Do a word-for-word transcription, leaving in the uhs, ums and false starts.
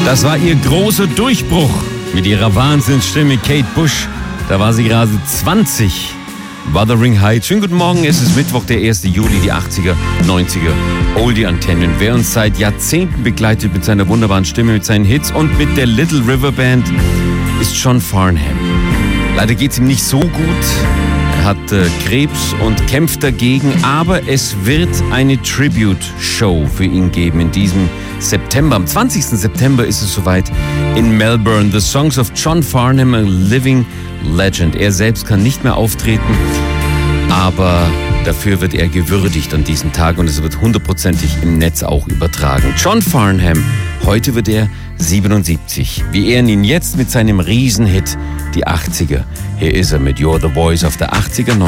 Das war ihr großer Durchbruch mit ihrer Wahnsinnsstimme Kate Bush. Da war sie gerade zwanzig. Wuthering Heights. Schönen guten Morgen, es ist Mittwoch, der erste Juli, die achtziger, neunziger Oldie-Antennen. Wer uns seit Jahrzehnten begleitet mit seiner wunderbaren Stimme, mit seinen Hits und mit der Little River Band, ist John Farnham. Leider geht es ihm nicht so gut. Er hat äh, Krebs und kämpft dagegen, aber es wird eine Tribute-Show für ihn geben in diesem September. Am zwanzigsten September ist es soweit in Melbourne. The Songs of John Farnham, a Living Legend. Er selbst kann nicht mehr auftreten, aber dafür wird er gewürdigt an diesem Tag und es wird hundertprozentig im Netz auch übertragen. John Farnham, heute wird er siebenundsiebzig. Wir ehren ihn jetzt mit seinem Riesenhit, die achtziger. Hier ist er mit You're the Voice auf der achtziger,